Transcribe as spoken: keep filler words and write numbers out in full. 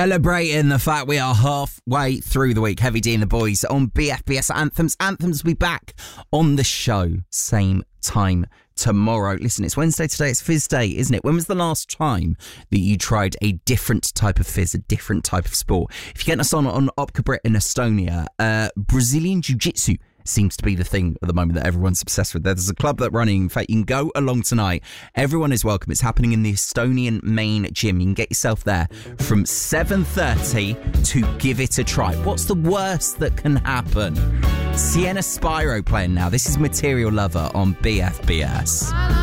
Celebrating the fact we are halfway through the week. Heavy D and the boys on B F B S Anthems. Anthems will be back on the show same time tomorrow. Listen, it's Wednesday today. It's Fizz Day, isn't it? When was the last time that you tried a different type of fizz, a different type of sport? If you're getting us on on Opka Brit in Estonia, uh, Brazilian Jiu-Jitsu seems to be the thing at the moment that everyone's obsessed with. There's a club that running. In fact, you can go along tonight. Everyone is welcome. It's happening in the Estonian main gym. You can get yourself there from seven thirty to give it a try. What's the worst that can happen? Sienna Spyro playing now. This is Material Lover on B F B S.